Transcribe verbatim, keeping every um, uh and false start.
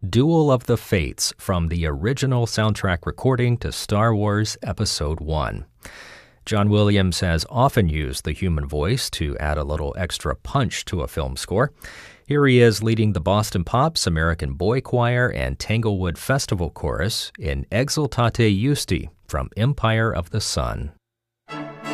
Duel of the Fates from the original soundtrack recording to Star Wars Episode one. John Williams has often used the human voice to add a little extra punch to a film score. Here he is leading the Boston Pops, American Boy Choir, and Tanglewood Festival Chorus in Exultate Justi from Empire of the Sun.